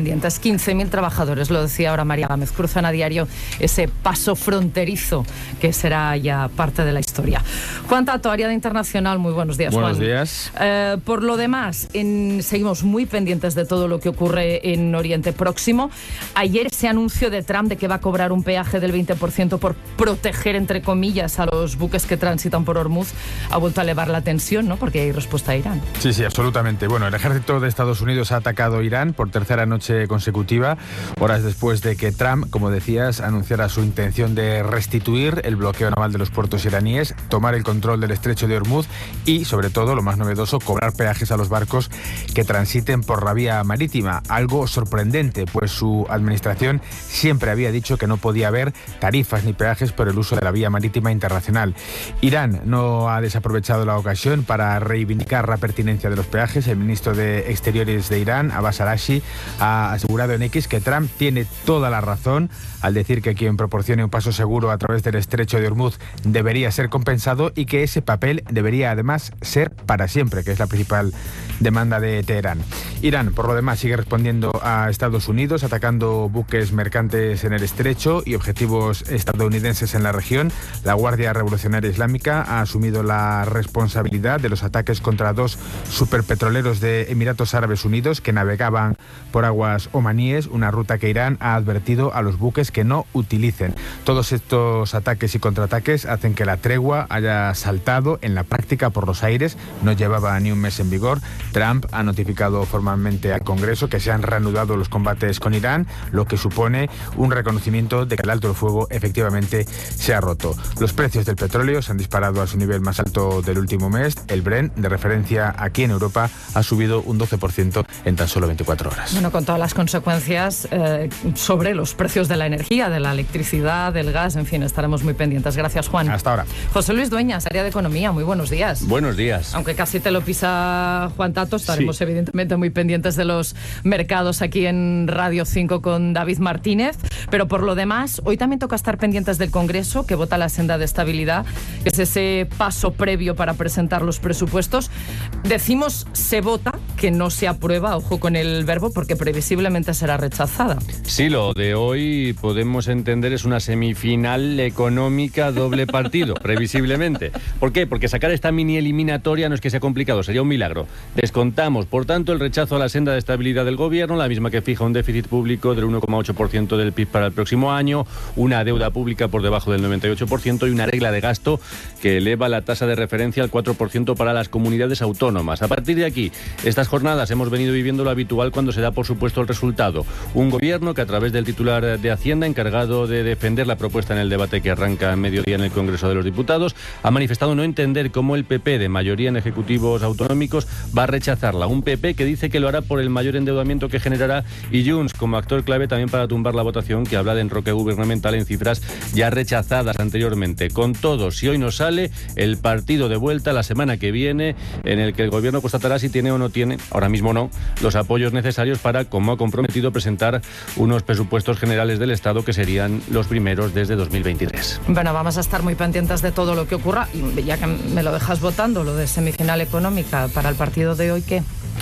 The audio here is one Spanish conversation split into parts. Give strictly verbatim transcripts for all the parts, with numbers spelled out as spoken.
pendientes. quince mil trabajadores, lo decía ahora María Gámez, cruzan a diario ese paso fronterizo que será ya parte de la historia. Juan Tato, Ariada Internacional, muy buenos días, Buenos Juan. días. Eh, por lo demás, en, seguimos muy pendientes de todo lo que ocurre en Oriente Próximo. Ayer ese anuncio de Trump de que va a cobrar un peaje del veinte por ciento por proteger, entre comillas, a los buques que transitan por Hormuz ha vuelto a elevar la tensión, ¿no? Porque hay respuesta a Irán. Sí, sí, absolutamente. Bueno, el ejército de Estados Unidos ha atacado Irán por tercera noche consecutiva, horas después de que Trump, como decías, anunciara su intención de restituir el bloqueo naval de los puertos iraníes, tomar el control del estrecho de Hormuz y, sobre todo, lo más novedoso, cobrar peajes a los barcos que transiten por la vía marítima. Algo sorprendente, pues su administración siempre había dicho que no podía haber tarifas ni peajes por el uso de la vía marítima internacional. Irán no ha desaprovechado la ocasión para reivindicar la pertinencia de los peajes. El ministro de Exteriores de Irán, Abbas Araghchi, ha asegurado en X que Trump tiene toda la razón al decir que quien proporcione un paso seguro a través del estrecho de Hormuz debería ser compensado y que ese papel debería además ser para siempre, que es la principal demanda de Teherán. Irán, por lo demás, sigue respondiendo a Estados Unidos, atacando buques mercantes en el estrecho y objetivos estadounidenses en la región. La Guardia Revolucionaria Islámica ha asumido la responsabilidad de los ataques contra dos superpetroleros de Emiratos Árabes Unidos que navegaban por aguas omaníes, una ruta que Irán ha advertido a los buques que no utilicen. Todos estos ataques y contraataques hacen que la tregua haya saltado en la práctica por los aires. No llevaba ni un mes en vigor. Trump ha notificado formalmente al Congreso que se han reanudado los combates con Irán, lo que supone un reconocimiento de que el alto el fuego efectivamente se ha roto. Los precios del petróleo se han disparado a su nivel más alto del último mes. El Brent, de referencia aquí en Europa, ha subido un doce por ciento en tan solo veinticuatro horas. Bueno, con todas las consecuencias eh, sobre los precios de la energía, de la electricidad, del gas, en fin, estaremos muy pendientes. Gracias, Juan. Hasta ahora. José Luis Dueñas, área de Economía, muy buenos días. Buenos días. Aunque casi te lo pisa Juan Tato, estaremos Sí. evidentemente muy pendientes de los mercados aquí en Radio cinco con David Martínez, pero por lo demás, hoy también toca estar pendientes del Congreso, que vota la senda de estabilidad, que es ese paso previo para presentar los presupuestos. Decimos se vota, que no se aprueba, ojo con el verbo, porque previsiblemente será rechazada. Sí, lo de hoy podemos entender es una semifinal económica doble partido, previsiblemente. ¿Por qué? Porque sacar esta mini eliminatoria no es que sea complicado, sería un milagro. Descontamos, por tanto, el rechazo a la senda de estabilidad del gobierno, la misma que fija un déficit público del uno coma ocho por ciento del P I B para el próximo año, una deuda pública por debajo del noventa y ocho por ciento y una regla de gasto que eleva la tasa de referencia al cuatro por ciento para las comunidades autónomas. A partir de aquí, estas jornadas hemos venido viviendo lo habitual cuando se da por supuesto el resultado. Un gobierno que a través del titular de Hacienda, encargado de defender la propuesta en el debate que arranca a mediodía en el Congreso de los Diputados, ha manifestado no entender cómo el P P, de mayoría en ejecutivos autonómicos, va a rechazarla. Un P P que dice que lo hará por el mayor endeudamiento que generará y Junts como actor clave también para tumbar la votación, que habla de enroque gubernamental en cifras ya rechazadas anteriormente. Con todo, si hoy no sale, el partido de vuelta la semana que viene, en el que el gobierno constatará si tiene o no tiene, ahora mismo no, los apoyos necesarios para, como ha comprometido, presentar unos presupuestos generales del Estado que serían los primeros desde dos mil veintitrés. Bueno, vamos a estar muy pendientes de todo lo que ocurra. Y ya que me lo dejas votando, lo de semifinal económica para el partido de hoy, ¿qué?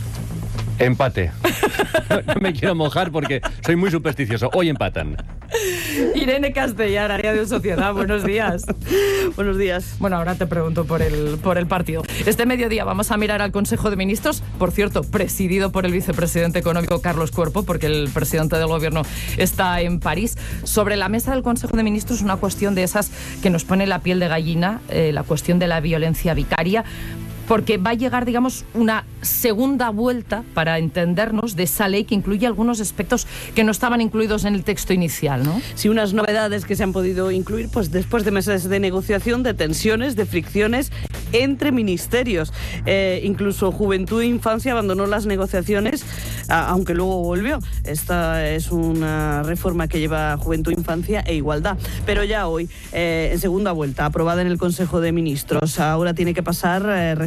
Empate. No, no me quiero mojar porque soy muy supersticioso. Hoy empatan. Irene Castellar, área de Sociedad, buenos días. Buenos días. Bueno, ahora te pregunto por el, por el partido. Este mediodía vamos a mirar al Consejo de Ministros, por cierto, presidido por el vicepresidente económico Carlos Cuerpo, porque el presidente del gobierno está en París. Sobre la mesa del Consejo de Ministros, una cuestión de esas que nos pone la piel de gallina, eh, la cuestión de la violencia vicaria, porque va a llegar, digamos, una segunda vuelta, para entendernos, de esa ley que incluye algunos aspectos que no estaban incluidos en el texto inicial, ¿no? Sí, unas novedades que se han podido incluir pues después de meses de negociación, de tensiones, de fricciones entre ministerios. Eh, incluso Juventud e Infancia abandonó las negociaciones, a, aunque luego volvió. Esta es una reforma que lleva Juventud, Infancia e Igualdad. Pero ya hoy, eh, en segunda vuelta, aprobada en el Consejo de Ministros, ahora tiene que pasar eh,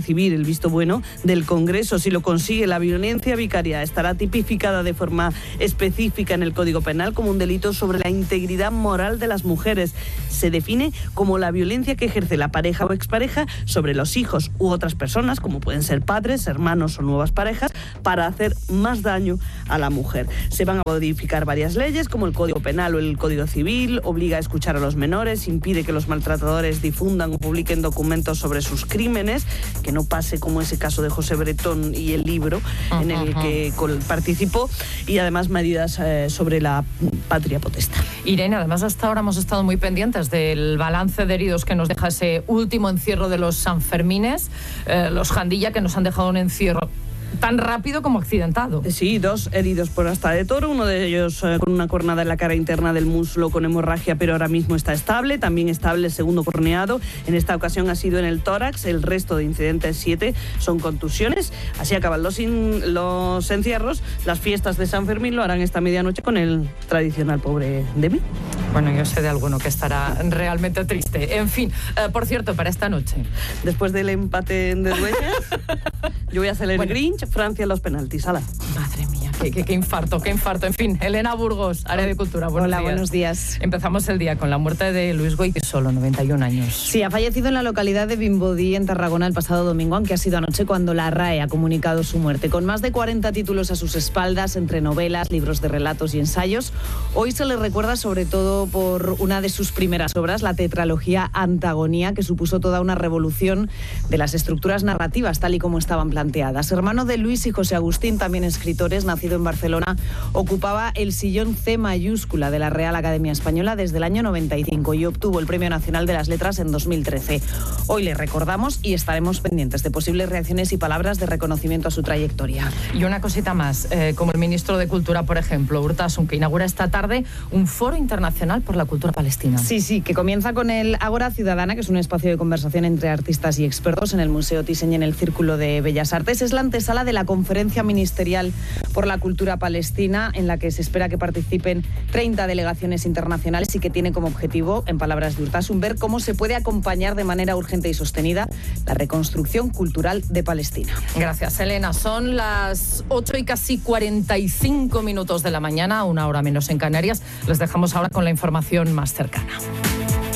recibir el visto bueno del Congreso. Si lo consigue, la violencia vicaria estará tipificada de forma específica en el Código Penal como un delito sobre la integridad moral de las mujeres. Se define como la violencia que ejerce la pareja o expareja sobre los hijos u otras personas, como pueden ser padres, hermanos o nuevas parejas, para hacer más daño a la mujer. Se van a modificar varias leyes, como el Código Penal o el Código Civil, obliga a escuchar a los menores, impide que los maltratadores difundan o publiquen documentos sobre sus crímenes, que no pase como ese caso de José Bretón y el libro uh-huh, en el que participó, y además medidas eh, sobre la patria potestad. Irene, además hasta ahora hemos estado muy pendientes del balance de heridos que nos deja ese último encierro de los Sanfermines, eh, los Jandilla, que nos han dejado un encierro tan rápido como accidentado. Sí, dos heridos por asta de toro, uno de ellos eh, con una cornada en la cara interna del muslo con hemorragia, pero ahora mismo está estable. También estable el segundo corneado, en esta ocasión ha sido en el tórax. El resto de incidentes, siete, son contusiones. Así acaban los, in, los encierros. Las fiestas de San Fermín lo harán esta medianoche con el tradicional pobre de mí. Bueno, yo sé de alguno que estará realmente triste. En fin, eh, por cierto, para esta noche, después del empate de Dueñas, yo voy a hacer el bueno. Grinch, Francia en los penaltis. ¡Hala! Madre mía, qué, qué, qué infarto, qué infarto. En fin, Elena Burgos, Área de Cultura. Buenos Hola, días. buenos días. Empezamos el día con la muerte de Luis Goytisolo, noventa y un años. Sí, ha fallecido en la localidad de Vimbodí, en Tarragona, el pasado domingo, aunque ha sido anoche cuando la R A E ha comunicado su muerte. Con más de cuarenta títulos a sus espaldas, entre novelas, libros de relatos y ensayos, hoy se le recuerda sobre todo por una de sus primeras obras, la tetralogía Antagonía, que supuso toda una revolución de las estructuras narrativas, tal y como estaban planteadas. Hermano de Luis y José Agustín, también escritores, nacido en Barcelona, ocupaba el sillón C mayúscula de la Real Academia Española desde el año noventa y cinco y obtuvo el Premio Nacional de las Letras en dos mil trece. Hoy le recordamos y estaremos pendientes de posibles reacciones y palabras de reconocimiento a su trayectoria. Y una cosita más, eh, como el ministro de Cultura, por ejemplo, Urtasun, que inaugura esta tarde un foro internacional por la cultura palestina. Sí, sí, que comienza con el Ágora Ciudadana, que es un espacio de conversación entre artistas y expertos en el Museo Thyssen y en el Círculo de Bellas Artes. Es la antesala de la Conferencia Ministerial por la Cultura Palestina, en la que se espera que participen treinta delegaciones internacionales y que tiene como objetivo, en palabras de Urtasun, ver cómo se puede acompañar de manera urgente y sostenida la reconstrucción cultural de Palestina. Gracias, Elena. Son las ocho y casi cuarenta y cinco minutos de la mañana, una hora menos en Canarias. Les dejamos ahora con la información más cercana.